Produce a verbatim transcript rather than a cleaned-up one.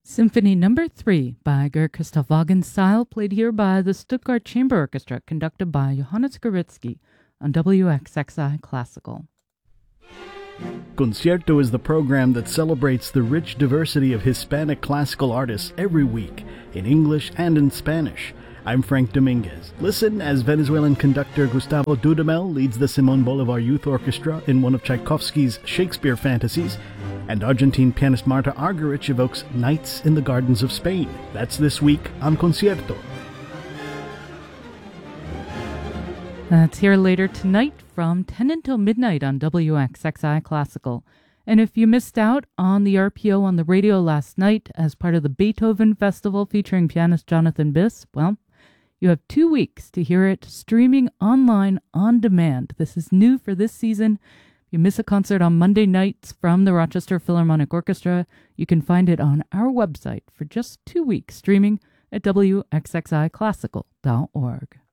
Symphony Number three by Gerd Christoph Wagenseil, played here by the Stuttgart Chamber Orchestra, conducted by Johannes Goritzky on W X X I Classical. Concierto is the program that celebrates the rich diversity of Hispanic classical artists every week, in English and in Spanish. I'm Frank Dominguez. Listen as Venezuelan conductor Gustavo Dudamel leads the Simón Bolívar Youth Orchestra in one of Tchaikovsky's Shakespeare fantasies, and Argentine pianist Marta Argerich evokes Nights in the Gardens of Spain. That's this week on Concierto. That's here later tonight from ten until midnight on W X X I Classical. And if you missed out on the R P O on the radio last night as part of the Beethoven Festival featuring pianist Jonathan Biss, well, you have two weeks to hear it streaming online on demand. This is new for this season. If you miss a concert on Monday nights from the Rochester Philharmonic Orchestra, you can find it on our website for just two weeks streaming at W X X I classical dot org.